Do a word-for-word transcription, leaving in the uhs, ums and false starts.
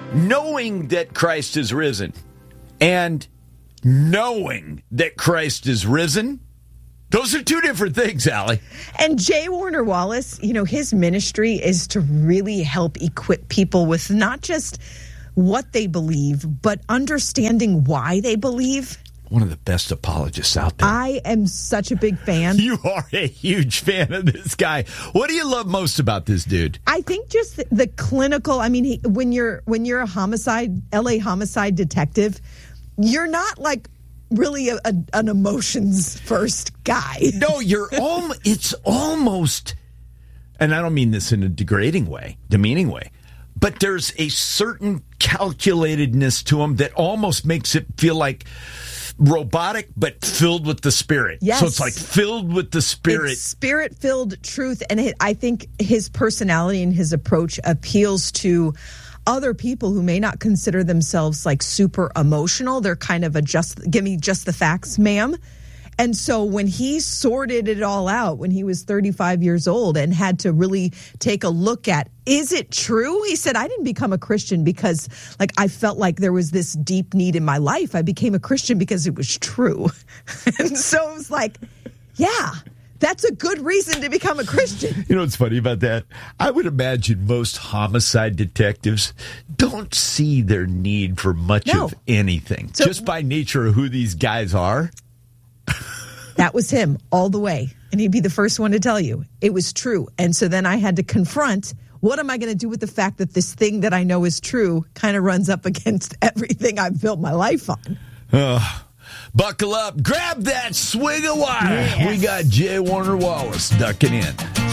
knowing that Christ is risen and knowing that Christ is risen, those are two different things, Allie. And J. Warner Wallace, you know, his ministry is to really help equip people with not just what they believe, but understanding why they believe. One of the best apologists out there. I am such a big fan. You are a huge fan of this guy. What do you love most about this dude? I think just the, the clinical, I mean, he, when you're when you're a homicide, L A homicide detective, you're not like really a, a, an emotions first guy. No, you're al- it's almost, and I don't mean this in a degrading way, demeaning way, but there's a certain calculatedness to him that almost makes it feel like robotic, but filled with the Spirit. Yes. So it's like filled with the Spirit. It's Spirit-filled truth, and it, I think his personality and his approach appeals to other people who may not consider themselves like super emotional. They're kind of a just, give me just the facts, ma'am. And so when he sorted it all out when he was thirty-five years old and had to really take a look at, is it true? He said, I didn't become a Christian because like I felt like there was this deep need in my life. I became a Christian because it was true. And so it was like, yeah, that's a good reason to become a Christian. You know what's funny about that? I would imagine most homicide detectives don't see their need for much No. of anything. So, just by nature of who these guys are. That was him all the way. And he'd be the first one to tell you it was true. And so then I had to confront, what am I going to do with the fact that this thing that I know is true kind of runs up against everything I've built my life on? Uh, buckle up. Grab that swig of water. Yes. We got J. Warner Wallace ducking in.